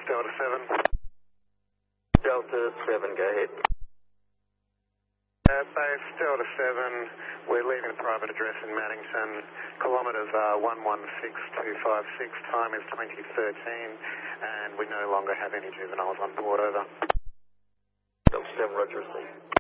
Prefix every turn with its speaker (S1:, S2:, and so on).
S1: Delta 7.
S2: Delta 7, go ahead.
S1: Base Delta 7, we're leaving a private address in Maddington. Kilometres are 116256, time is 2013, and we no longer have any juveniles on board, over.
S2: Delta 7, roger, receive.